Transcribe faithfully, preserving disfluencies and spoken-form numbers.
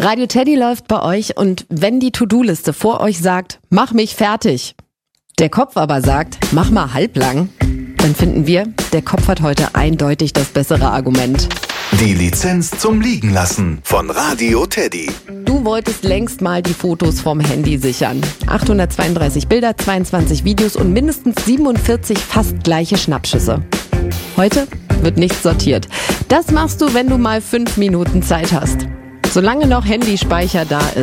Radio Teddy läuft bei euch und wenn die To-Do-Liste vor euch sagt, mach mich fertig, der Kopf aber sagt, mach mal halblang, dann finden wir, der Kopf hat heute eindeutig das bessere Argument. Die Lizenz zum Liegenlassen von Radio Teddy. Du wolltest längst mal die Fotos vom Handy sichern. achthundertzweiunddreißig Bilder, zweiundzwanzig Videos und mindestens siebenundvierzig fast gleiche Schnappschüsse. Heute wird nichts sortiert. Das machst du, wenn du mal fünf Minuten Zeit hast. Solange noch Handyspeicher da ist.